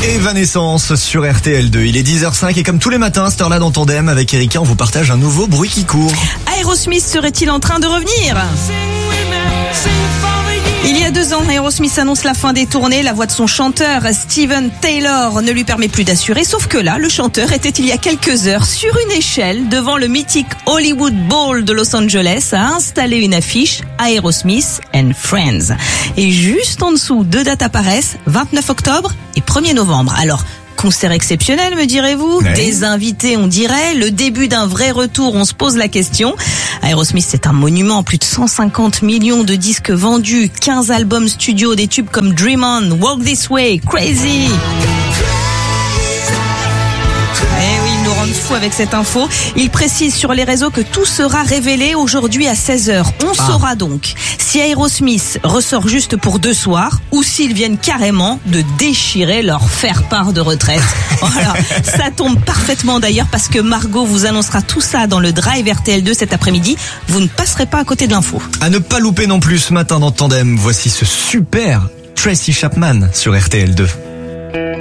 Evanescence sur RTL2. Il est 10h05 et comme tous les matins, à cette heure-là dans Tandem avec Erika, on vous partage un nouveau bruit qui court. Aerosmith serait-il en train de revenir ? Il y a 2 ans, Aerosmith annonce la fin des tournées. La voix de son chanteur, Steven Taylor, ne lui permet plus d'assurer. Sauf que là, le chanteur était il y a quelques heures sur une échelle devant le mythique Hollywood Bowl de Los Angeles à installer une affiche Aerosmith and Friends. Et juste en dessous, 2 dates apparaissent, 29 octobre et 1er novembre. Alors, concert exceptionnel, me direz-vous. Ouais. Des invités, on dirait. Le début d'un vrai retour, on se pose la question. Aerosmith, c'est un monument. Plus de 150 millions de disques vendus, 15 albums studio, des tubes comme Dream On, Walk This Way, Crazy. Eh oui, ils nous rendent fous avec cette info. Il précise sur les réseaux que tout sera révélé aujourd'hui à 16h. On saura donc si Aerosmith ressort juste pour 2 soirs ou s'ils viennent carrément de déchirer leur faire-part de retraite. Voilà, ça tombe parfaitement d'ailleurs parce que Margot vous annoncera tout ça dans le Drive RTL2 cet après-midi. Vous ne passerez pas à côté de l'info. À ne pas louper non plus ce matin dans Tandem, voici ce super Tracy Chapman sur RTL2.